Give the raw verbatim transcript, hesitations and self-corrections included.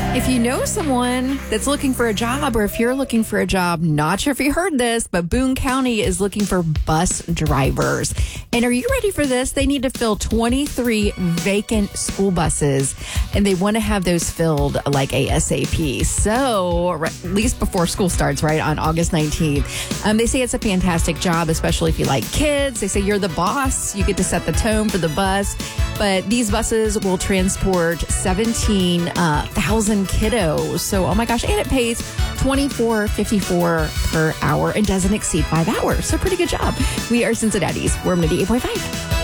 If you know someone that's looking for a job, or if you're looking for a job, not sure if you heard this, but Boone County is looking for bus drivers. And are you ready for this? They need to fill twenty-three vacant school buses, and they want to have those filled like ASAP. So, at least before school starts, right, on August nineteenth. Um, they say it's a fantastic job, especially if you like kids. They say you're the boss. You get to set the tone for the bus. But these buses will transport seventeen thousand kiddos. So, oh my gosh, and it pays twenty-four fifty-four per hour and doesn't exceed five hours. So, pretty good job. We are Cincinnati's Worm eighty-eight point five.